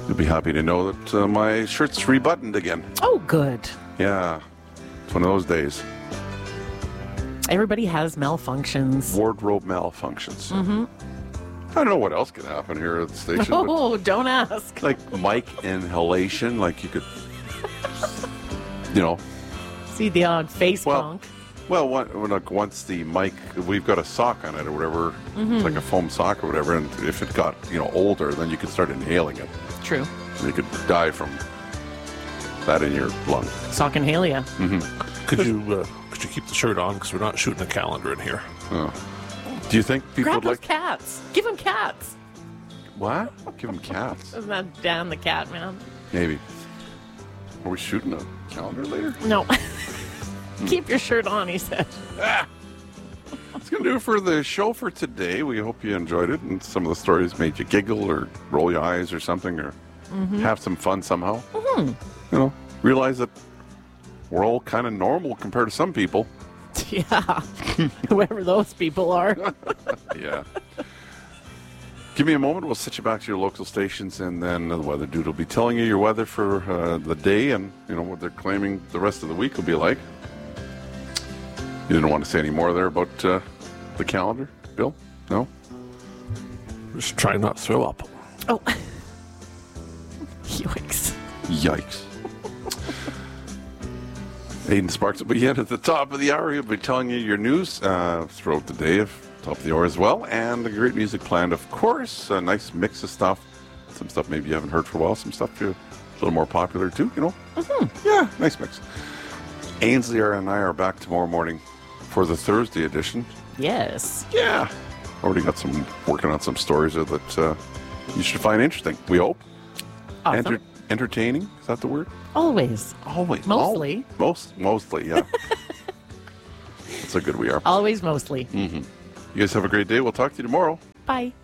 You'll be happy to know that my shirt's rebuttoned again. Oh, good. Yeah, it's one of those days. Everybody has malfunctions. Wardrobe malfunctions. Mm-hmm. I don't know what else could happen here at the station. Oh, don't ask. Like mic inhalation, like you could, you know. See the odd face punk. Well, once the mic, we've got a sock on it or whatever, it's like a foam sock or whatever, and if it got, older, then you could start inhaling it. True. And you could die from that in your lung. Sock inhalia. Could you keep the shirt on, because we're not shooting a calendar in here? Do you think people Grab would those like... cats. Give them cats. What? Give them cats. Isn't that Dan the cat man? Maybe. Are we shooting a calendar later? No. Keep your shirt on, he said. That's going to do it for the show for today. We hope you enjoyed it and some of the stories made you giggle or roll your eyes or something or have some fun somehow. Realize that we're all kind of normal compared to some people. Yeah. Whoever those people are. Yeah. Give me a moment. We'll set you back to your local stations, and then the weather dude will be telling you your weather for the day and, what they're claiming the rest of the week will be like. You didn't want to say any more there about the calendar, Bill? No? Just try not to throw up. Oh. Yikes. Yikes. Aiden Sparks will be in at the top of the hour. He'll be telling you your news throughout the day, top of the hour as well, and the great music planned, of course. A nice mix of stuff. Some stuff maybe you haven't heard for a while. Some stuff a little more popular too, Yeah, nice mix. Ainsley and I are back tomorrow morning for the Thursday edition. Yes. Yeah. Already got working on some stories there that you should find interesting, we hope. Awesome. Entertaining, is that the word? Always. Mostly. Mostly, yeah. That's how good we are. Always mostly. You guys have a great day. We'll talk to you tomorrow. Bye.